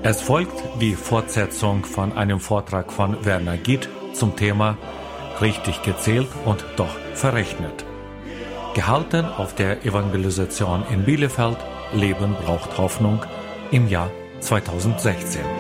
Es folgt die Fortsetzung von einem Vortrag von Werner Gitt zum Thema Richtig gezählt und doch verrechnet. Gehalten auf der Evangelisation in Bielefeld, Leben braucht Hoffnung im Jahr 2016.